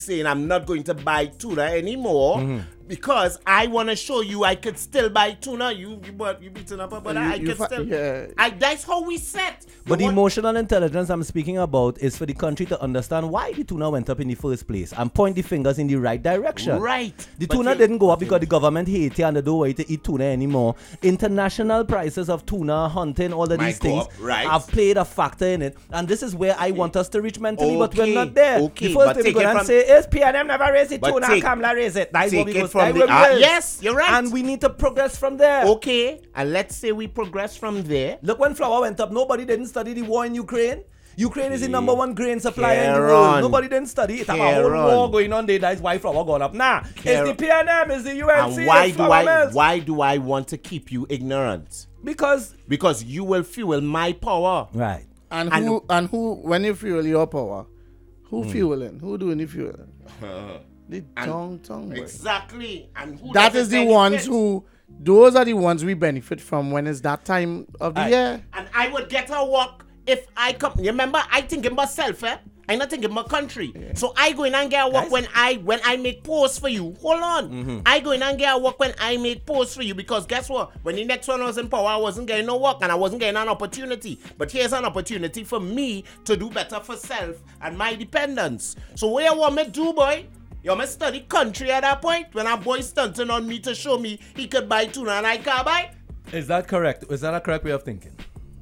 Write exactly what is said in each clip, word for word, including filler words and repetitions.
saying I'm not going to buy tuna anymore Mm-hmm. because I want to show you I could still buy tuna. You you but you beating up, but I, I you could fa- still. yeah. I that's how we set. But the You want- emotional intelligence I'm speaking about is for the country to understand why the tuna went up in the first place and point the fingers in the right direction. Right. The But tuna you- didn't go up because the government hated it and they don't want you to eat tuna anymore. International prices of tuna, hunting, all of Might these go things up, right. have played a factor in it. And this is where I want us to reach mentally, but we're Okay, not there. okay, the first but thing take we're it going to from- say is P N M never raised it, But tuna take- Kamla raise it. That's what take we it go from that's the- where we ah, will. yes, you're right. And we need to progress from there. Okay, and let's say we progress from there. Look, when flour went up, nobody didn't study the war in Ukraine. Ukraine is the number one grain supplier in the Care world. on. Nobody didn't study it. Have a Care whole on. war going on there. That's why flour gone up. Nah, Care- it's the P N M, it's the U N C, And why it's do flour I mills. why do I want to keep you ignorant? Because Because you will fuel my power. right. And And- who and who when you fuel your power, who fueling? Who doing the fueling? The tongue tongue. boy. Exactly. And who That does is it the ones benefit? who those are the ones we benefit from when it's that time of the Aye. year. And I would get a walk if I come. You remember, I think of myself, eh? I not think of my country. So I go in and get a walk Guys. when I when I make posts for you. Hold on. Mm-hmm. I go in and get a walk when I make posts for you because guess what? When the next one was in power, I wasn't getting no work and I wasn't getting an opportunity. But here's an opportunity for me to do better for self and my dependents. So what you want me to do, boy? You want me to study country at that point when a boy stunting on me to show me he could buy tuna and I can't buy? Is that correct? Is that a correct way of thinking?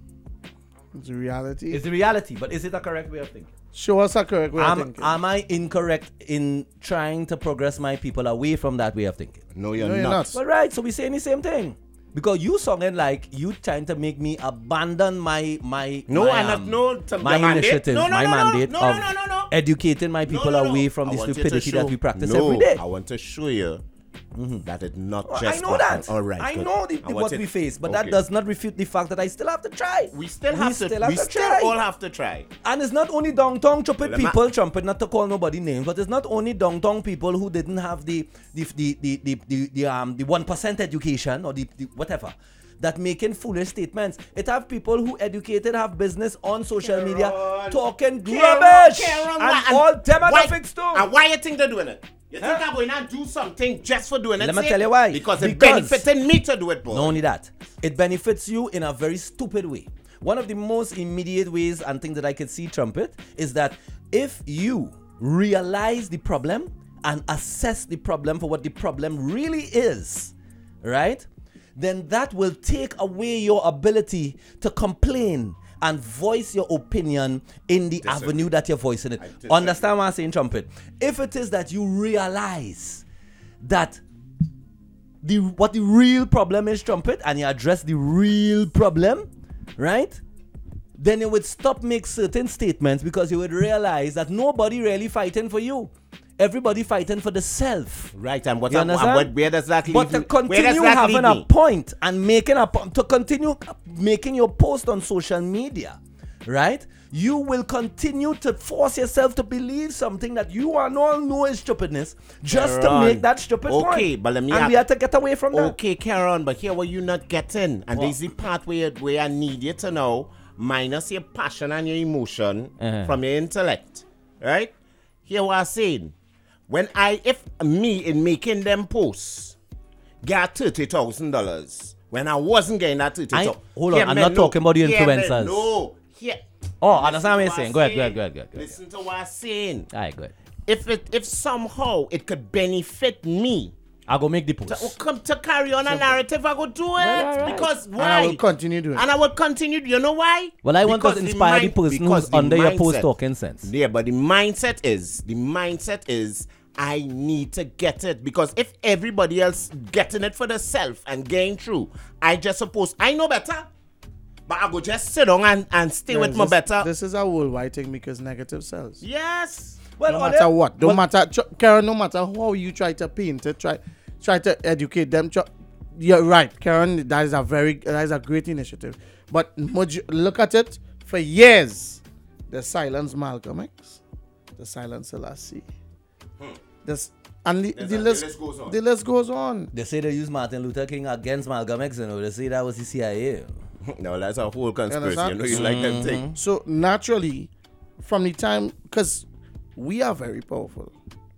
It's a reality. It's the reality, but is it a correct way of thinking? Show us a correct way of Am, thinking. am I incorrect in trying to progress my people away from that way of thinking? No, you're No, you're not. not. But right, so we saying the same thing. Because you sounded like you trying to make me abandon my my No, my, I'm not- um, no, to- my the mandate. initiative, No, no, my no, no. mandate No, no, of no, no, no. educating my people No, no, no. away from I the want you to stupidity that show- we practice no, every day. I want to show you that it's not Well, just. I know that. All right, I good. know the, I the, want what it- we face, but okay. that does not refute the fact that I still have to try. We still have to. still have we to still try. all have to try. And it's not only downtown trumpet Well, people, trumpet not to call nobody names, but it's not only downtown people who didn't have the the the the the, the, the um the one percent education or the, the whatever that making foolish statements. It have people who educated have business on social media Karen. talking Karen, rubbish Karen, and why- all them are why- the fix too. And why you think they're doing it? You think Huh? I'm going to do something just for doing it? Let me sake? tell you why. Because it Because- benefiting me to do it, boy. Not only that, it benefits you in a very stupid way. One of the most immediate ways and things that I could see, Trumpet, is that if you realize the problem and assess the problem for what the problem really is, right? Then that will take away your ability to complain and voice your opinion in the Disagree. avenue that you're voicing it. disagree. Understand what I'm saying, Trumpet? If it is that you realize that the what the real problem is, Trumpet, and you address the real problem, right? Then you would stop make certain statements because you would realize that nobody really fighting for you. Everybody fighting for the self. Right, and what? You I'm- understand? what- where does that leave But to me? Where does continue that having leave a me? point and making a po- to continue making your post on social media, right? You will continue to force yourself to believe something that you and all know is stupidness, just to Karen. make that stupid point. Okay, but let me and ask- we have to get away from that. Okay, Karen, but here what you not getting, and What? this is the part where, where I need you to know, minus your passion and your emotion Uh-huh. from your intellect, right? Here what I'm saying. When I, if me in making them posts, got thirty thousand dollars, when I wasn't getting that thirty I- thousand. hold on, I'm not talking about the influencers. No, here. Oh, listen understand what to you're saying. Go ahead, go ahead, go ahead, go ahead, go ahead. Listen to what I'm saying. All right, good. If it, if somehow it could benefit me, I'll go make the to, post. come to carry on a narrative, I go do it. Well, all right. Because and why? I will continue doing it. And I will continue. You know why? Well, I want Because to inspire the, mind- person because who's the under your post mindset- talking sense. Yeah, but the mindset is, the mindset is, I need to get it. Because if everybody else getting it for themselves and getting through, I just suppose, I know better. But I go just sit down and, and stay with Guys, my this, better. This is a worldwide thing because negative sells. Yes. Well, No are matter there- what, don't well, matter, tr- Karen. No matter how you try to paint it, try, try to educate them. Try, you're right, Karen. That is a very, that is a great initiative. But maj- look at it. For years, the silence Malcolm X, the silence Selassie, this and the, There's the a- the list, list goes on. the list goes on. They say they use Martin Luther King against Malcolm X, you know. They say that was the C I A. No, that's a whole conspiracy. You understand? know, you like that Mm-hmm. thing. So naturally, from the time, because we are very powerful.